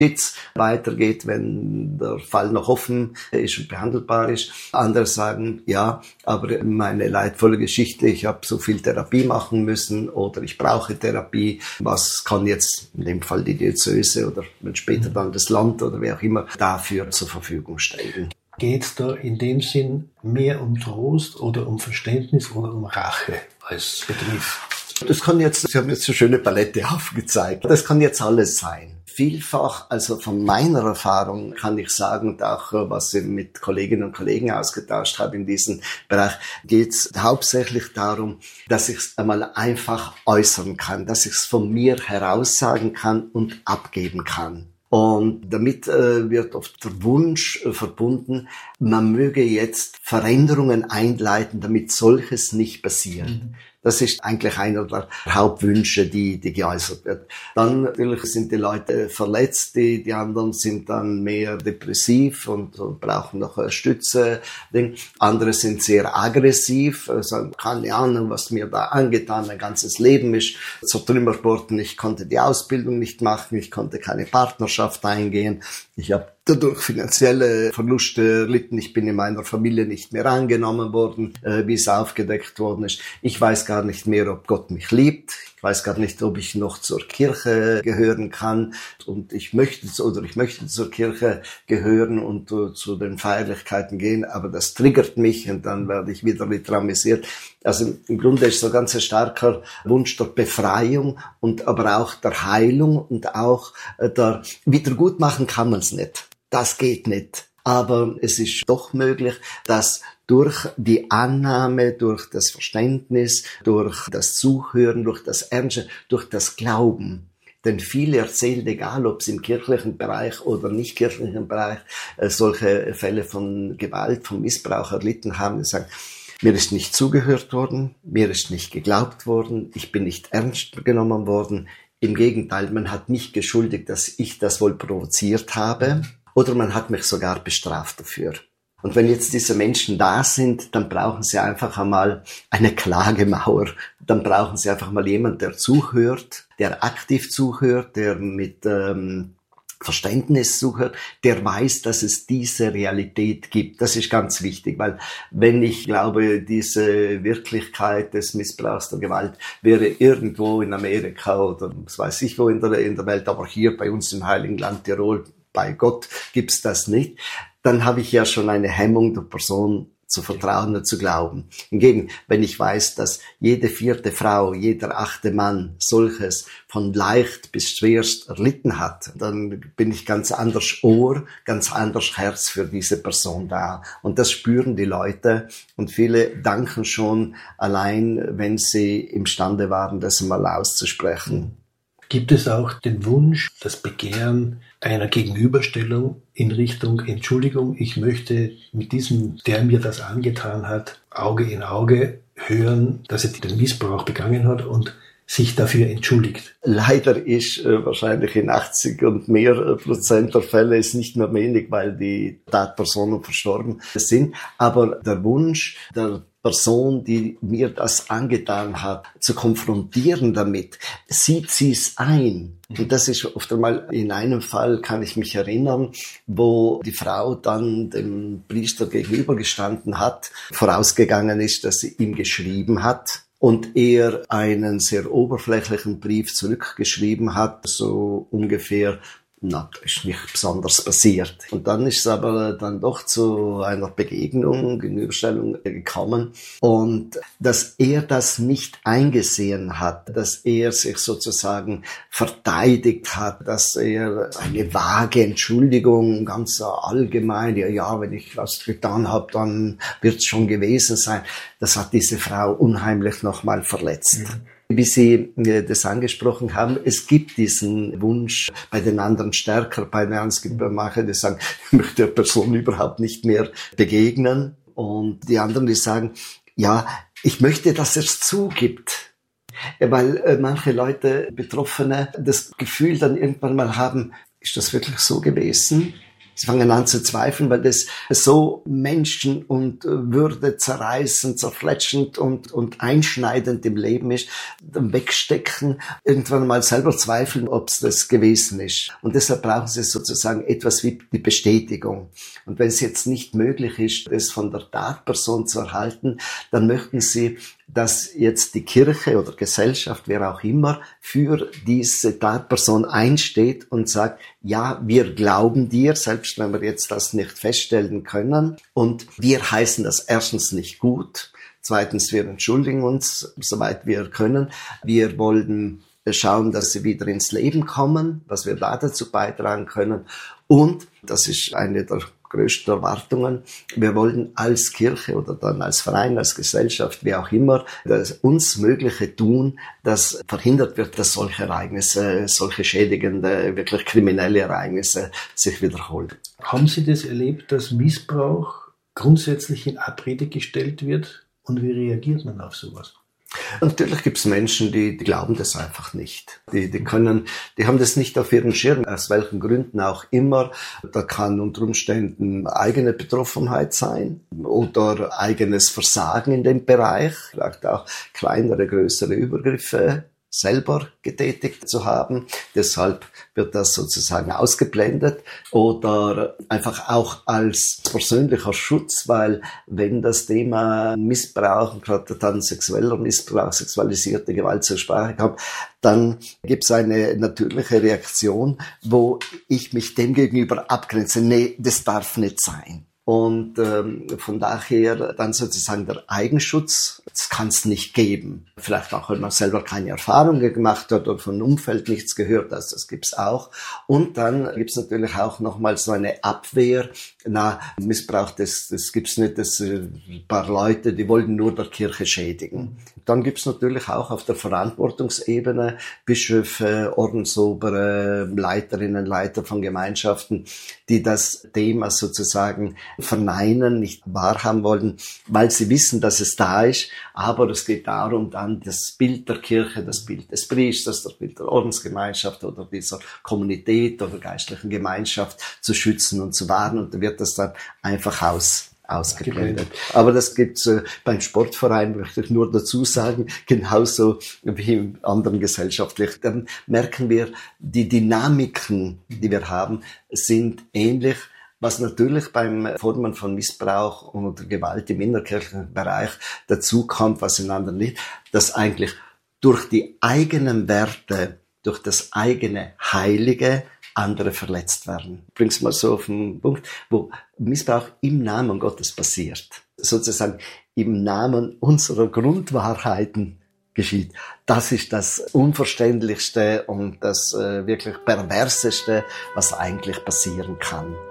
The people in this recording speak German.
Justiz weitergeht, wenn der Fall noch offen ist und behandelbar ist. Andere sagen, ja, aber meine leidvolle Geschichte, ich habe so viel Therapie machen müssen oder ich brauche Therapie. Was kann jetzt in dem Fall die Diözese oder später dann das Land oder wer auch immer dafür zur Verfügung stellen? Geht es da in dem Sinn mehr um Trost oder um Verständnis oder um Rache als Begriff? Das kann jetzt, Sie haben jetzt eine schöne Palette aufgezeigt. Das kann jetzt alles sein. Vielfach, also von meiner Erfahrung kann ich sagen, und auch was ich mit Kolleginnen und Kollegen ausgetauscht habe in diesem Bereich, geht es hauptsächlich darum, dass ich es einmal einfach äußern kann, dass ich es von mir heraus sagen kann und abgeben kann. Und damit wird oft der Wunsch verbunden, man möge jetzt Veränderungen einleiten, damit solches nicht passiert. Das ist eigentlich einer der Hauptwünsche, die geäußert wird. Dann natürlich sind die Leute verletzt, die anderen sind dann mehr depressiv und brauchen noch Stütze. Andere sind sehr aggressiv, sagen, keine Ahnung, was mir da angetan, mein ganzes Leben ist zertrümmert worden. Ich konnte die Ausbildung nicht machen, ich konnte keine Partnerschaft eingehen, ich habe dadurch finanzielle Verluste erlitten. Ich bin in meiner Familie nicht mehr angenommen worden, wie es aufgedeckt worden ist. Ich weiß gar nicht mehr, ob Gott mich liebt. Ich weiß gar nicht, ob ich noch zur Kirche gehören kann. Und ich möchte zur Kirche gehören und zu den Feierlichkeiten gehen. Aber das triggert mich und dann werde ich wieder litramisiert. Also im Grunde ist so ein ganz starker Wunsch der Befreiung und aber auch der Heilung und auch der Wiedergutmachen kann man es nicht. Das geht nicht. Aber es ist doch möglich, dass durch die Annahme, durch das Verständnis, durch das Zuhören, durch das Ernste, durch das Glauben. Denn viele erzählen, egal ob es im kirchlichen Bereich oder nicht kirchlichen Bereich, solche Fälle von Gewalt, von Missbrauch erlitten haben, die sagen, mir ist nicht zugehört worden, mir ist nicht geglaubt worden, ich bin nicht ernst genommen worden. Im Gegenteil, man hat mich geschuldigt, dass ich das wohl provoziert habe. Oder man hat mich sogar bestraft dafür. Und wenn jetzt diese Menschen da sind, dann brauchen sie einfach einmal eine Klagemauer. Dann brauchen sie einfach mal jemanden, der zuhört, der aktiv zuhört, der mit Verständnis zuhört, der weiß, dass es diese Realität gibt. Das ist ganz wichtig, weil wenn ich glaube, diese Wirklichkeit des Missbrauchs der Gewalt wäre irgendwo in Amerika oder was weiß ich wo in der Welt, aber hier bei uns im Heiligen Land Tirol, bei Gott gibt's das nicht, dann habe ich ja schon eine Hemmung der Person zu vertrauen und zu glauben. Hingegen, wenn ich weiß, dass jede 4. Frau, jeder 8. Mann solches von leicht bis schwerst erlitten hat, dann bin ich ganz anders Ohr, ganz anders Herz für diese Person da. Und das spüren die Leute und viele danken schon allein, wenn sie imstande waren, das mal auszusprechen. Gibt es auch den Wunsch, das Begehren einer Gegenüberstellung in Richtung Entschuldigung? Ich möchte mit diesem, der mir das angetan hat, Auge in Auge hören, dass er den Missbrauch begangen hat und sich dafür entschuldigt. Leider ist wahrscheinlich in 80 und mehr Prozent der Fälle ist nicht mehr wenig, weil die Tatpersonen verstorben sind. Aber der Wunsch der Person, die mir das angetan hat, zu konfrontieren damit, sieht sie es ein. Und das ist oft einmal, in einem Fall kann ich mich erinnern, wo die Frau dann dem Priester gegenübergestanden hat, vorausgegangen ist, dass sie ihm geschrieben hat. Und er einen sehr oberflächlichen Brief zurückgeschrieben hat, so ungefähr, na, das ist nicht besonders passiert. Und dann ist es aber dann doch zu einer Begegnung, Gegenüberstellung gekommen. Und dass er das nicht eingesehen hat, dass er sich sozusagen verteidigt hat, dass er eine vage Entschuldigung, ganz allgemein, ja, wenn ich was getan habe, dann wird es schon gewesen sein. Das hat diese Frau unheimlich nochmal verletzt. Wie Sie das angesprochen haben, es gibt diesen Wunsch bei den anderen stärker, bei den anderen, es gibt manche, die sagen, ich möchte der Person überhaupt nicht mehr begegnen. Und die anderen, die sagen, ja, ich möchte, dass er es zugibt. Weil manche Leute, Betroffene, das Gefühl dann irgendwann mal haben, ist das wirklich so gewesen? Sie fangen an zu zweifeln, weil das so Menschen- und Würde zerreißend, zerfletschend und einschneidend im Leben ist. Dann wegstecken, irgendwann mal selber zweifeln, ob es das gewesen ist. Und deshalb brauchen sie sozusagen etwas wie die Bestätigung. Und wenn es jetzt nicht möglich ist, das von der Tatperson zu erhalten, dann möchten sie, dass jetzt die Kirche oder Gesellschaft, wer auch immer, für diese Tatperson einsteht und sagt, ja, wir glauben dir, selbst wenn wir jetzt das nicht feststellen können. Und wir heißen das erstens nicht gut. Zweitens, wir entschuldigen uns, soweit wir können. Wir wollen schauen, dass sie wieder ins Leben kommen, was wir da dazu beitragen können. Und, das ist eine der größten Erwartungen, wir wollen als Kirche oder dann als Verein, als Gesellschaft, wie auch immer, das uns Mögliche tun, dass verhindert wird, dass solche Ereignisse, solche schädigende, wirklich kriminelle Ereignisse sich wiederholen. Haben Sie das erlebt, dass Missbrauch grundsätzlich in Abrede gestellt wird? Und wie reagiert man auf sowas? Natürlich gibt es Menschen, die glauben das einfach nicht. Die haben das nicht auf ihren Schirm, aus welchen Gründen auch immer. Da kann unter Umständen eigene Betroffenheit sein oder eigenes Versagen in dem Bereich, vielleicht auch kleinere, größere Übergriffe selber getätigt zu haben. Deshalb wird das sozusagen ausgeblendet oder einfach auch als persönlicher Schutz, weil wenn das Thema Missbrauch, gerade dann sexueller Missbrauch, sexualisierte Gewalt zur Sprache kommt, dann gibt es eine natürliche Reaktion, wo ich mich dem gegenüber abgrenze. Nee, das darf nicht sein. Und von daher dann sozusagen der Eigenschutz, das kann es nicht geben. Vielleicht auch, wenn man selber keine Erfahrung gemacht hat oder von Umfeld nichts gehört hat, das gibt's auch. Und dann gibt's natürlich auch nochmal so eine Abwehr. Missbrauch, das gibt's nicht, das ein paar Leute, die wollen nur der Kirche schädigen. Dann gibt's natürlich auch auf der Verantwortungsebene Bischöfe, Ordensobere, Leiterinnen, Leiter von Gemeinschaften, die das Thema sozusagen verneinen, nicht wahrhaben wollen, weil sie wissen, dass es da ist. Aber es geht darum, dann das Bild der Kirche, das Bild des Priesters, das Bild der Ordensgemeinschaft oder dieser Kommunität oder geistlichen Gemeinschaft zu schützen und zu wahren. Und da wird das dann einfach ausgeblendet. Aber das gibt's beim Sportverein, möchte ich nur dazu sagen, genauso wie in anderen gesellschaftlichen. Dann merken wir, die Dynamiken, die wir haben, sind ähnlich. Was natürlich beim Formen von Missbrauch und Gewalt im innerkirchlichen Bereich dazu kommt, was in anderen nicht, dass eigentlich durch die eigenen Werte, durch das eigene Heilige andere verletzt werden. Bring's mal so auf den Punkt, wo Missbrauch im Namen Gottes passiert. Sozusagen im Namen unserer Grundwahrheiten geschieht. Das ist das Unverständlichste und das wirklich Perverseste, was eigentlich passieren kann.